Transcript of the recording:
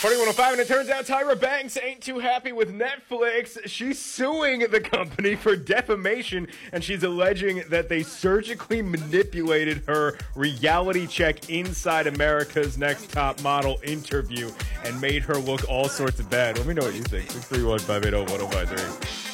4105, and it turns out Tyra Banks ain't too happy with Netflix. She's suing the company for defamation, and she's alleging that they surgically manipulated her reality check inside America's Next Top Model interview and made her look all sorts of bad. Let me know what you think. 631-580-1053.